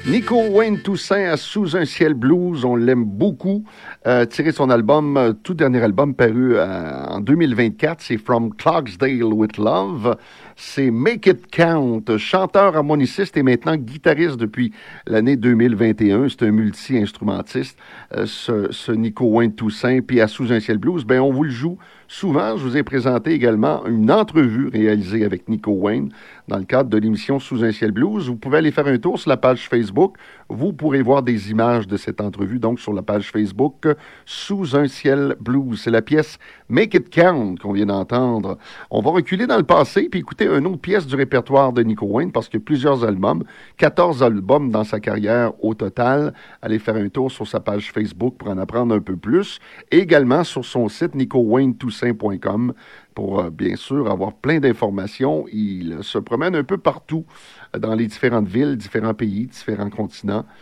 Nico Wayne Toussaint à Sous un ciel blues, on l'aime beaucoup. Tiré son album, tout dernier album paru en 2024, c'est From Clarksdale with Love. C'est Make It Count, chanteur harmoniciste et maintenant guitariste depuis l'année 2021. C'est un multi-instrumentiste, ce Nico Wayne Toussaint. Puis à Sous un ciel blues, ben on vous le joue souvent. Je vous ai présenté également une entrevue réalisée avec Nico Wayne dans le cadre de l'émission Sous un ciel blues. Vous pouvez aller faire un tour sur la page Facebook. Vous pourrez voir des images de cette entrevue, donc sur la page Facebook Sous un ciel blues. C'est la pièce Make It Count qu'on vient d'entendre. On va reculer dans le passé puis écouter une autre pièce du répertoire de Nico Wayne parce qu'il y a plusieurs albums, 14 albums dans sa carrière au total. Allez faire un tour sur sa page Facebook pour en apprendre un peu plus. Et également sur son site nicowaynetoussaint.com pour, bien sûr, avoir plein d'informations. Il se promène un peu partout dans les différentes villes, différents pays, différents continents.